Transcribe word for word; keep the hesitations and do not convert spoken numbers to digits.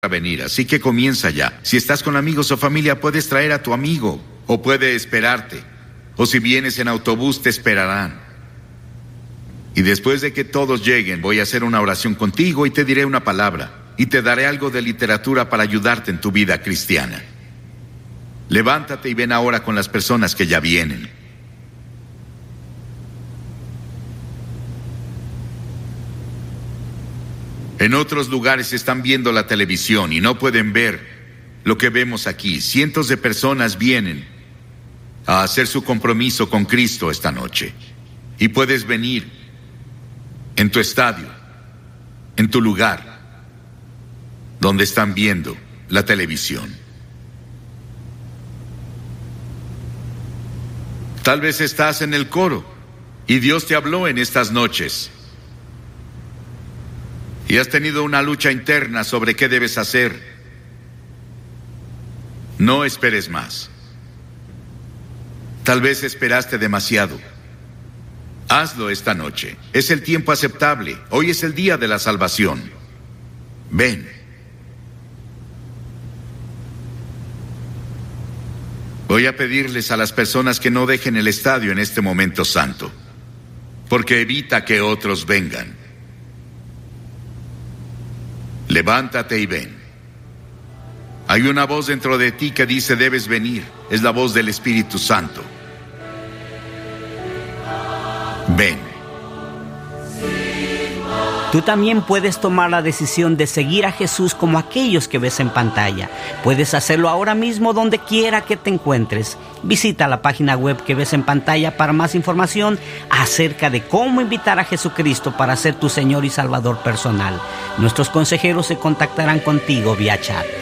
a venir, así que comienza ya. Si estás con amigos o familia, puedes traer a tu amigo, o puede esperarte, o si vienes en autobús, te esperarán. Y después de que todos lleguen, voy a hacer una oración contigo y te diré una palabra, y te daré algo de literatura para ayudarte en tu vida cristiana. Levántate y ven ahora con las personas que ya vienen. En otros lugares están viendo la televisión y no pueden ver lo que vemos aquí. Cientos de personas vienen a hacer su compromiso con Cristo esta noche. Y puedes venir en tu estadio, en tu lugar, donde están viendo la televisión. Tal vez estás en el coro y Dios te habló en estas noches. Y has tenido una lucha interna sobre qué debes hacer. No esperes más. Tal vez esperaste demasiado. Hazlo esta noche. Es el tiempo aceptable. Hoy es el día de la salvación. Ven. Voy a pedirles a las personas que no dejen el estadio en este momento santo, porque evita que otros vengan. Levántate y ven. Hay una voz dentro de ti que dice debes venir. Es la voz del Espíritu Santo. Ven. Tú también puedes tomar la decisión de seguir a Jesús como aquellos que ves en pantalla. Puedes hacerlo ahora mismo donde quiera que te encuentres. Visita la página web que ves en pantalla para más información acerca de cómo invitar a Jesucristo para ser tu Señor y Salvador personal. Nuestros consejeros se contactarán contigo vía chat.